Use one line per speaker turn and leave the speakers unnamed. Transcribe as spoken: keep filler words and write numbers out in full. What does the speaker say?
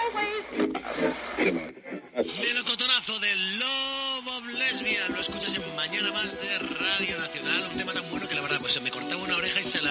Melocotonazo del Love of Lesbian. Lo escuchas en Mañana Más de Radio Nacional. Un tema tan bueno que la verdad pues se me cortaba una oreja y se la